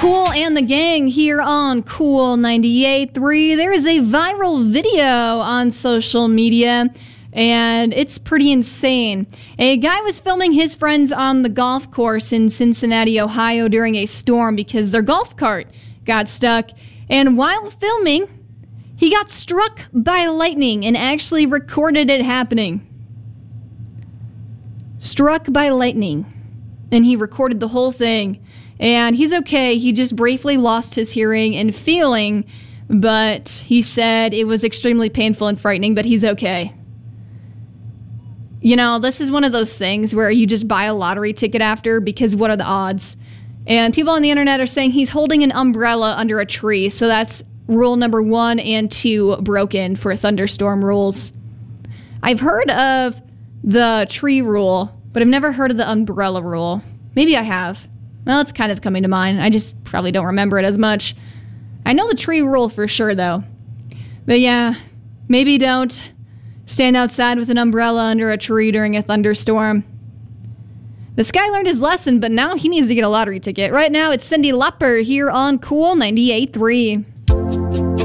Kool and the gang here on Kool 98.3. There is a viral video on social media, and it's pretty insane. A guy was filming his friends on the golf course in Cincinnati, Ohio during a storm because their golf cart got stuck. And while filming, he got struck by lightning and actually recorded it happening. Struck by lightning. And he recorded the whole thing. And he's okay. He just briefly lost his hearing and feeling, but he said it was extremely painful and frightening, but he's okay. You know, this is one of those things where you just buy a lottery ticket after because what are the odds? And people on the internet are saying he's holding an umbrella under a tree. So that's rule number 1 and 2 broken for thunderstorm rules. I've heard of the tree rule, but I've never heard of the umbrella rule. Maybe I have. Well, it's kind of coming to mind. I just probably don't remember it as much. I know the tree rule for sure, though. But yeah, maybe don't stand outside with an umbrella under a tree during a thunderstorm. This guy learned his lesson, but now he needs to get a lottery ticket. Right now, it's Cyndi Lauper here on Kool 98.3.